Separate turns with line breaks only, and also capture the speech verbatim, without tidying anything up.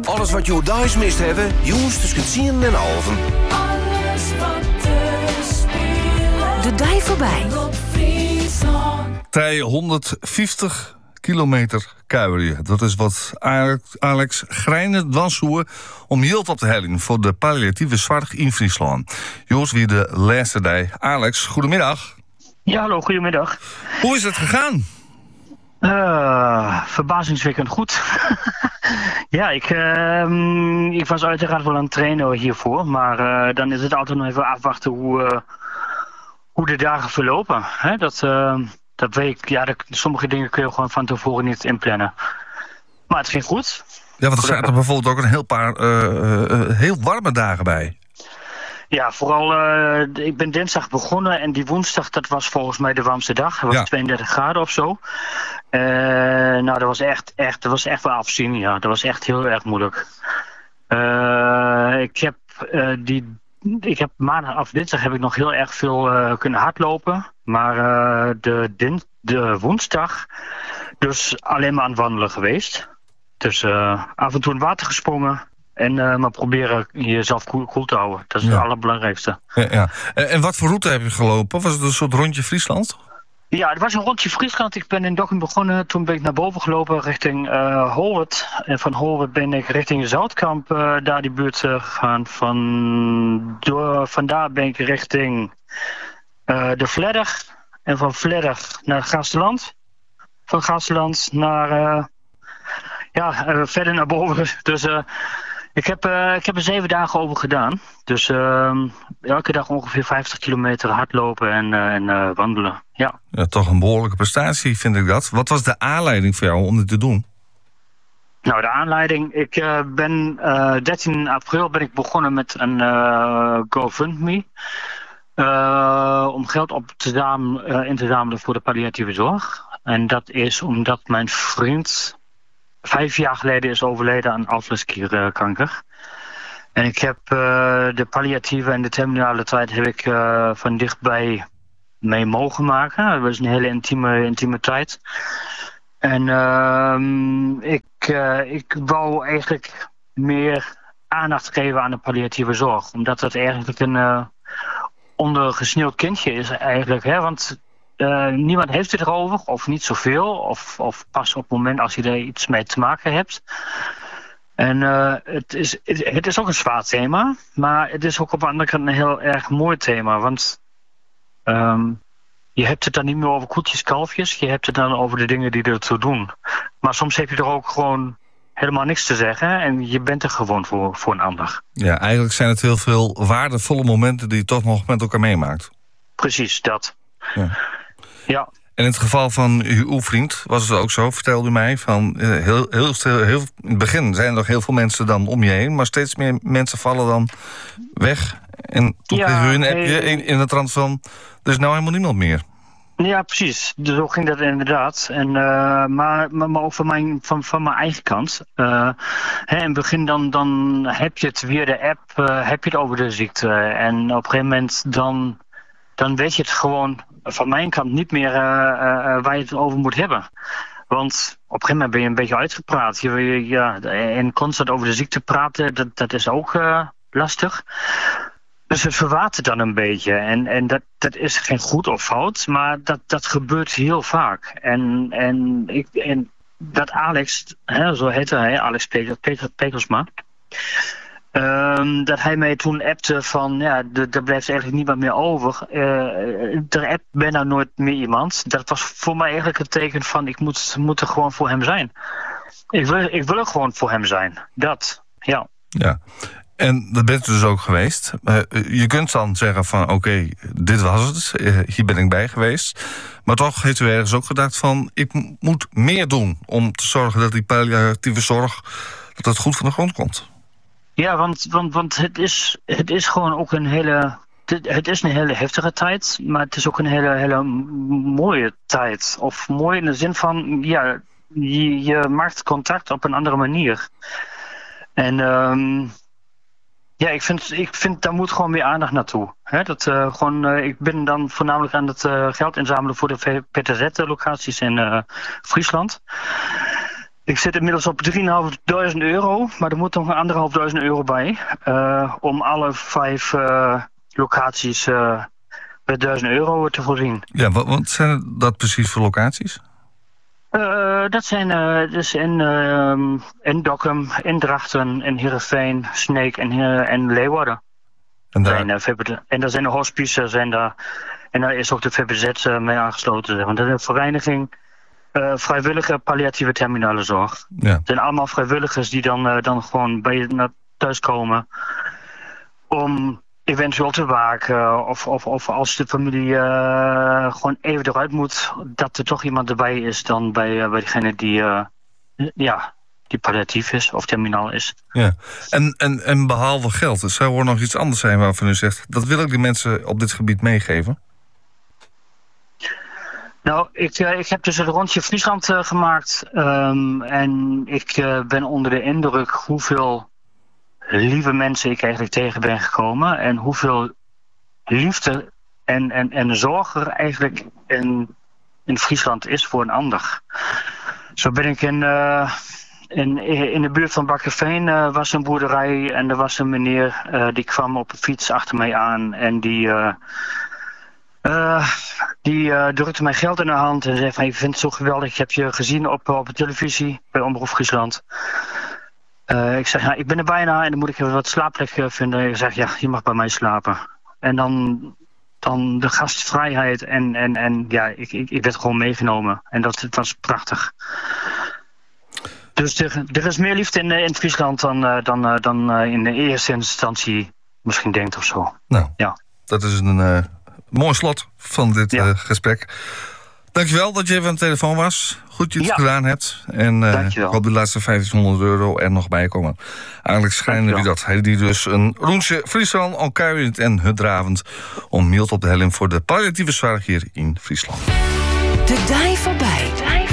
Alles wat je thuis mist hebben, jongens tussen tien en halven.
Alles wat te spelen.
De dij voorbij.
Op Friesland.
Tij honderdvijftig kilometer kuieren. Dat is wat Alex Grijnen dwarshoer om hield op de helling voor de palliatieve zorg in Friesland. Joost, wie de laatste dag. Alex, goedemiddag.
Ja, hallo, goedemiddag.
Hoe is het gegaan?
Uh, verbazingwekkend goed. ja, ik, uh, ik was uiteraard wel aan het trainen hiervoor, maar uh, dan is het altijd nog even afwachten hoe, uh, hoe de dagen verlopen. Hè? Dat, uh, dat weet ik, ja, dat, sommige dingen kun je gewoon van tevoren niet inplannen. Maar het ging goed.
Ja, want er zaten er bijvoorbeeld ook een heel paar uh, uh, heel warme dagen bij.
Ja, vooral, uh, ik ben dinsdag begonnen en die woensdag, dat was volgens mij de warmste dag. Het was ja. tweeëndertig graden of zo. Uh, nou, dat was echt, echt, dat was echt wel afzien, ja. Dat was echt heel erg moeilijk. Uh, ik heb uh, die, ik heb maandag of dinsdag heb ik nog heel erg veel uh, kunnen hardlopen. Maar uh, de, din, de woensdag, dus alleen maar aan het wandelen geweest. Dus uh, af en toe in water gesprongen. En uh, maar proberen jezelf koel, koel te houden. Dat is ja. het allerbelangrijkste.
Ja, ja. En wat voor route heb je gelopen? Was het een soort rondje Friesland?
Ja, het was een rondje Friesland. Ik ben in Dokkum begonnen. Toen ben ik naar boven gelopen richting uh, Holwert. En van Holwert ben ik richting Zoutkamp, uh, daar die buurt uh, gegaan. Van, door, vandaar ben ik richting uh, de Vledder. En van Vledder naar Gaasterland. Van Gaasterland naar... Uh, ja, uh, verder naar boven. Dus... Uh, Ik heb, uh, ik heb er zeven dagen over gedaan. Dus uh, elke dag ongeveer vijftig kilometer hardlopen en, uh, en uh, wandelen. Ja.
Ja, toch een behoorlijke prestatie, vind ik dat. Wat was de aanleiding voor jou om dit te doen?
Nou, de aanleiding... Ik uh, ben uh, dertien april ben ik begonnen met een uh, GoFundMe. Uh, om geld op te zamelen, uh, in te zamelen voor de palliatieve zorg. En dat is omdat mijn vriend... Vijf jaar geleden is overleden aan alvleesklierkanker. En ik heb uh, de palliatieve en de terminale tijd heb ik uh, van dichtbij mee mogen maken. Dat was een hele intieme, intieme tijd. En uh, ik, uh, ik wou eigenlijk meer aandacht geven aan de palliatieve zorg. Omdat het eigenlijk een uh, ondergesneeuwd kindje is eigenlijk. Hè? Want... Uh, niemand heeft het erover, of niet zoveel, of, of pas op het moment als je er iets mee te maken hebt. En uh, het, is, het, het is ook een zwaar thema, maar het is ook op de andere kant een heel erg mooi thema. Want um, je hebt het dan niet meer over koetjes, kalfjes, je hebt het dan over de dingen die ertoe doen. Maar soms heb je er ook gewoon helemaal niks te zeggen en je bent er gewoon voor, voor een ander.
Ja, eigenlijk zijn het heel veel waardevolle momenten die je toch nog met elkaar meemaakt.
Precies, dat. Ja. Ja.
En in het geval van uw vriend was het ook zo, vertelde u mij, van uh, heel, heel, heel, heel, in het begin zijn er nog heel veel mensen dan om je heen, maar steeds meer mensen vallen dan weg. En toen kreeg u een appje in, in de trant van, er is nou helemaal niemand meer.
Ja, precies. Dus zo ging dat inderdaad. En, uh, maar, maar, maar ook van mijn, van, van mijn eigen kant. Uh, hè, in het begin dan, dan heb je het via de app, uh, heb je het over de ziekte. En op een gegeven moment dan, dan weet je het gewoon... van mijn kant niet meer uh, uh, waar je het over moet hebben. Want op een gegeven moment ben je een beetje uitgepraat. Je, je, ja, en constant over de ziekte praten, dat, dat is ook uh, lastig. Dus het verwatert dan een beetje. En, en dat, dat is geen goed of fout, maar dat, dat gebeurt heel vaak. En, en, ik, en dat Alex, hè, zo heette hij, Alex Pekelsma... Um, dat hij mij toen appte van, ja, er blijft eigenlijk niemand meer over. Uh, er appt bijna nooit meer iemand. Dat was voor mij eigenlijk het teken van, ik moet, moet er gewoon voor hem zijn. Ik wil, ik wil er gewoon voor hem zijn. Dat, ja.
Ja, en dat bent u dus ook geweest. Uh, je kunt dan zeggen van, oké, okay, dit was het. Uh, hier ben ik bij geweest. Maar toch heeft u ergens ook gedacht van, ik m- moet meer doen om te zorgen dat die palliatieve zorg, dat het goed van de grond komt.
Ja, want, want, want het, is, het is gewoon ook een hele... Het is een hele heftige tijd, maar het is ook een hele, hele mooie tijd. Of mooi in de zin van, ja, je, je maakt contact op een andere manier. En um, ja, ik vind, ik vind daar moet gewoon meer aandacht naartoe. He, dat, uh, gewoon, uh, ik ben dan voornamelijk aan het uh, geld inzamelen voor de P T Z-locaties in uh, Friesland. Ik zit inmiddels op drieduizend euro, maar er moet nog een anderhalfduizend euro bij. Uh, om alle vijf uh, locaties uh, met duizend euro te voorzien.
Ja, wat, wat zijn dat precies voor locaties?
Uh, dat zijn uh, dus in, uh, in Dokkum, in Drachten, in Heerenveen, Sneek en, uh, en Leeuwarden. En daar zijn, uh, en daar zijn de hospices zijn daar, en daar is ook de V B Z uh, mee aangesloten. Want dat is een vereniging uh, vrijwillige palliatieve terminale zorg.
Ja. Het
zijn allemaal vrijwilligers die dan, uh, dan gewoon bij je naar thuis komen om eventueel te waken. Of, of, of als de familie uh, gewoon even eruit moet, dat er toch iemand erbij is dan bij, uh, bij degene die, uh, ja, die palliatief is of terminaal is.
Ja. En, en, en behalve geld, zou er nog iets anders zijn waarvan u zegt, dat wil ik de mensen op dit gebied meegeven?
Nou, ik, uh, ik heb dus een rondje Friesland uh, gemaakt. Um, en ik uh, ben onder de indruk hoeveel lieve mensen ik eigenlijk tegen ben gekomen. En hoeveel liefde en, en, en zorg er eigenlijk in, in Friesland is voor een ander. Zo ben ik in, uh, in, in de buurt van Bakkerveen uh, was een boerderij. En er was een meneer uh, die kwam op een fiets achter mij aan. En die... Uh, Uh, die uh, drukte mij geld in de hand en zei van, ik vind het zo geweldig, ik heb je gezien op, op de televisie bij Omroep Friesland. Uh, ik zeg, nou, ik ben er bijna en dan moet ik even wat slaapplek vinden. En ik zeg, ja, je mag bij mij slapen. En dan, dan de gastvrijheid en, en, en ja, ik, ik, ik werd gewoon meegenomen. En dat het was prachtig. Dus er, er is meer liefde in, in Friesland dan, uh, dan, uh, dan uh, in de eerste instantie misschien denkt of zo.
Nou,
ja.
Dat is een... Uh... Mooi slot van dit ja. uh, gesprek. Dankjewel dat je even aan de telefoon was. Goed dat je het ja. gedaan hebt. En uh, ik hoop de laatste vijftienhonderd euro er nog bij komen. Eigenlijk schijnen wie dat. Hij die dus een rondje Friesland, Alkuiend en Hutdravend om mild op de helling voor de palliatieve zorg hier in Friesland.
De dij voorbij.